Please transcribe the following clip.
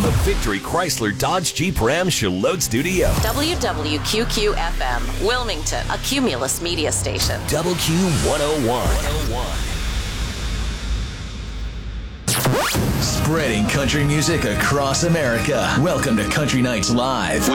the Victory Chrysler Dodge Jeep Ram Charlotte Studio. WWQQ-FM, Wilmington, a Cumulus media station. WQ101. Spreading country music across America. Welcome to Country Nights Live